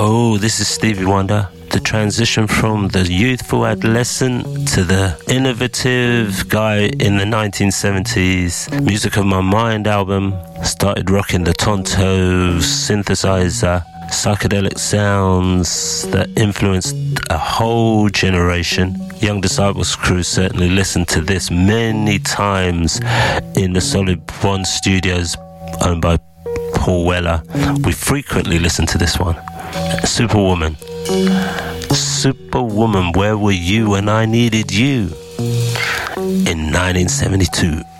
Oh, this is Stevie Wonder. The transition from the youthful adolescent to the innovative guy in the 1970s. Music of My Mind album. Started rocking the Tonto synthesizer. Psychedelic sounds that influenced a whole generation. Young Disciples crew certainly listened to this many times in the Solid One studios owned by Paul Weller. We frequently listen to this one. Superwoman. Superwoman, where were you when I needed you? In 1972.